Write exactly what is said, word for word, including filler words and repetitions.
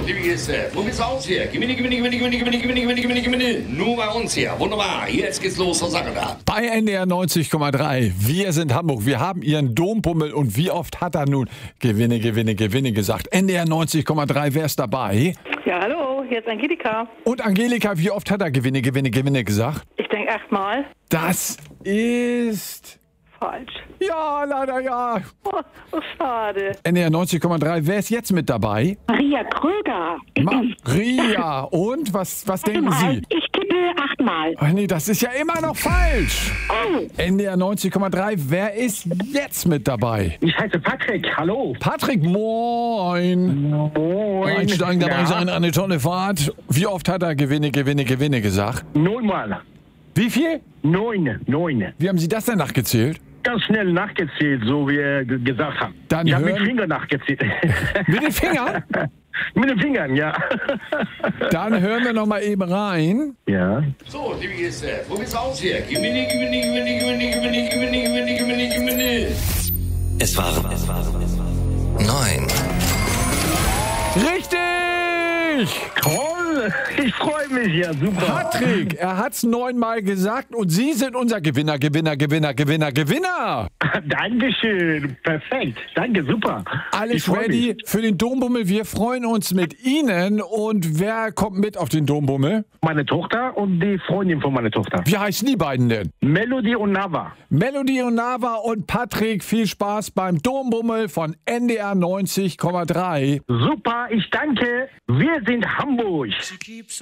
liebe Gäste, wo geht's aus hier? Gewinne, gewinne, gewinne, gewinne, gewinne, gewinne, gewinne, gewinne, gewinne. Nur bei uns hier. Wunderbar. Jetzt geht's los zur Sache da. Bei N D R neunzig Komma drei. Wir sind Hamburg. Wir haben Ihren Dompummel. Und wie oft hat er nun Gewinne, Gewinne, Gewinne gesagt? N D R neunzig Komma drei, wer ist dabei? Ja, hallo, hier ist Angelika. Und Angelika, wie oft hat er Gewinne, Gewinne, Gewinne gesagt? Ich denke achtmal. Das ist... Falsch. Ja, leider ja. Oh, oh, schade. N D R neunzig Komma drei, wer ist jetzt mit dabei? Maria Kröger. Maria. Und, was, was denken Achtmal. Sie? Ich tippe achtmal. Ach nee, das ist ja immer noch falsch. Oh. N D R neunzig Komma drei, wer ist jetzt mit dabei? Ich heiße Patrick, hallo. Patrick, moin. Moin. Einsteigen dabei Ja. sein, eine tolle Fahrt. Wie oft hat er Gewinne, Gewinne, Gewinne gesagt? Neunmal. Wie viel? Neun, neun. Wie haben Sie das denn nachgezählt? Ganz schnell nachgezählt, so wie er g- gesagt hat. Dann ich habe mit hören- Fingern nachgezählt. Mit den Fingern? Mit den Fingern, ja. Dann hören wir noch mal eben rein. Ja. So, liebe Gäste, wo geht's aus hier? Gewinne, gewinne, gewinne, gewinne, gewinne, gewinne, gewinne, gewinne, gewinne. Es waren, es waren, es waren neun. Richtig! Toll. Ich freue mich, ja, super. Patrick, er hat's neunmal gesagt und Sie sind unser Gewinner, Gewinner, Gewinner, Gewinner, Gewinner. Dankeschön. Perfekt. Danke, super. Ich Alles freu ready mich. für den Dombummel. Wir freuen uns mit Ihnen. Und wer kommt mit auf den Dombummel? Meine Tochter und die Freundin von meiner Tochter. Wie heißen die beiden denn? Melody und Nava. Melody und Nava und Patrick, viel Spaß beim Dombummel von N D R neunzig Komma drei. Super, ich danke. Wir sind Hamburg.